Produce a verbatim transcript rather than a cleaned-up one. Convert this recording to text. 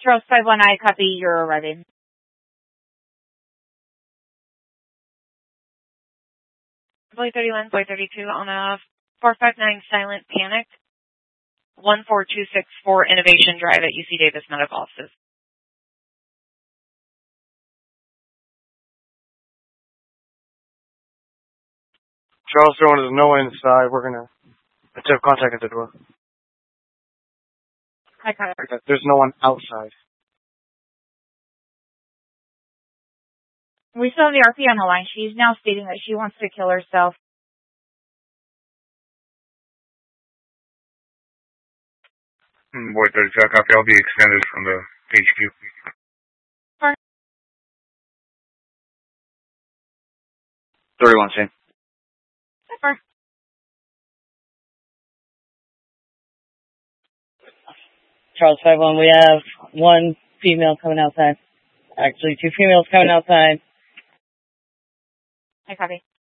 Charles five one, I copy, you're arriving. Boy thirty-one, Boy thirty-two on a four five nine Silent Panic, one four two six four Innovation Drive at U C Davis Medical Offices. Charles Jones, there's no one inside. We're going to attempt contact at the door. Hi, Connor. There's no one outside. We still have the R P on the line. She's now stating that she wants to kill herself. Boy thirty-two, copy. I'll be extended from the H Q. thirty-one, same. Zipper. Charles five one, we have one female coming outside. Actually, two females coming outside. I copy.